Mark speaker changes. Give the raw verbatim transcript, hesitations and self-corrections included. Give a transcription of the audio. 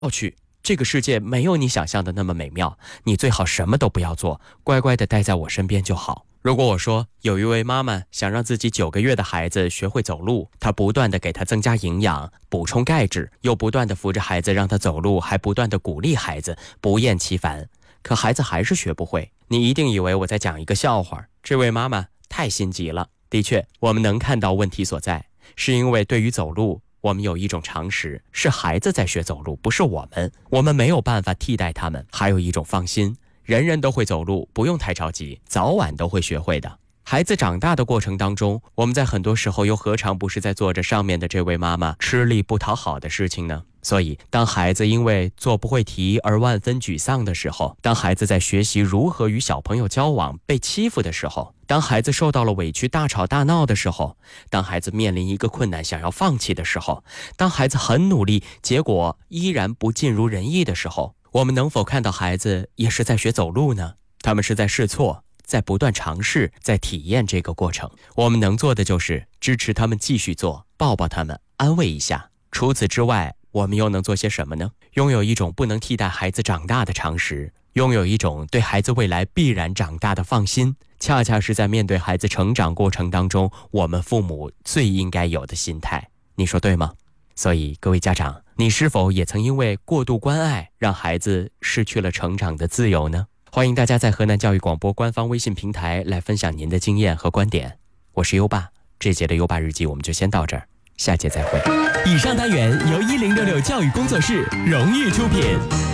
Speaker 1: 去，这个世界没有你想象的那么美妙，你最好什么都不要做，乖乖的待在我身边就好。如果我说有一位妈妈想让自己九个月的孩子学会走路，她不断的给他增加营养，补充钙质，又不断的扶着孩子让他走路，还不断的鼓励孩子，不厌其烦，可孩子还是学不会，你一定以为我在讲一个笑话，这位妈妈太心急了。的确，我们能看到问题所在，是因为对于走路，我们有一种常识，是孩子在学走路，不是我们，我们没有办法替代他们。还有一种放心，人人都会走路，不用太着急，早晚都会学会的。孩子长大的过程当中，我们在很多时候又何尝不是在做着上面的这位妈妈吃力不讨好的事情呢？所以当孩子因为做不会题而万分沮丧的时候，当孩子在学习如何与小朋友交往被欺负的时候，当孩子受到了委屈大吵大闹的时候，当孩子面临一个困难想要放弃的时候，当孩子很努力结果依然不尽如人意的时候，我们能否看到孩子也是在学走路呢？他们是在试错，在不断尝试，在体验这个过程。我们能做的就是支持他们继续做，抱抱他们，安慰一下。除此之外，我们又能做些什么呢？拥有一种不能替代孩子长大的常识，拥有一种对孩子未来必然长大的放心，恰恰是在面对孩子成长过程当中，我们父母最应该有的心态。你说对吗？所以各位家长，你是否也曾因为过度关爱，让孩子失去了成长的自由呢？欢迎大家在河南教育广播官方微信平台来分享您的经验和观点。我是优爸，这节的优爸日记我们就先到这儿，下节再会。
Speaker 2: 以上单元由一零六六教育工作室荣誉出品。